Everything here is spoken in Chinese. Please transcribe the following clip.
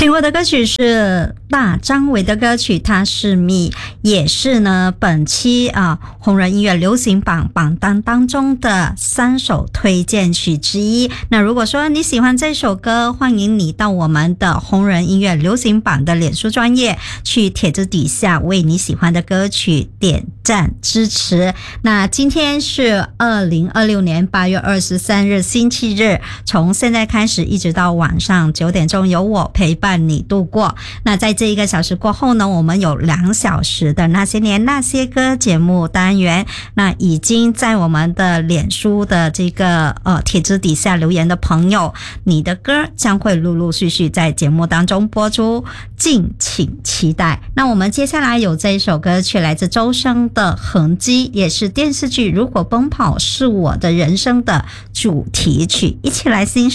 听过的歌曲是大张伟的歌曲《他是蜜》，也是呢本期红人音乐流行榜榜单当中的3首推荐曲之一。那如果说你喜欢这首歌，欢迎你到我们的红人音乐流行榜的脸书专页去帖子底下为你喜欢的歌曲点赞支持。那今天是2026年8月23日星期日，从现在开始一直到晚上9点钟，由我陪伴你度过。那在这1个小时过后呢，我们有2小时的那些年那些歌节目单元。那已经在我们的脸书的这个帖子底下留言的朋友，你的歌将会陆陆续续在节目当中播出，敬请期待。那我们接下来有这一首歌曲来自周深的痕迹，也是电视剧《如果奔跑是我的人生》的主题曲，一起来欣赏。